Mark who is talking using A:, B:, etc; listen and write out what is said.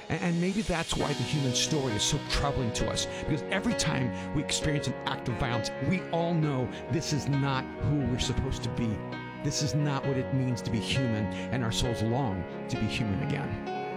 A: And maybe that's why the human story is so troubling to us, because every time we experience an act of violence, we all know this is not who we're supposed to be. This is not what it means to be human, and our souls long to be human again.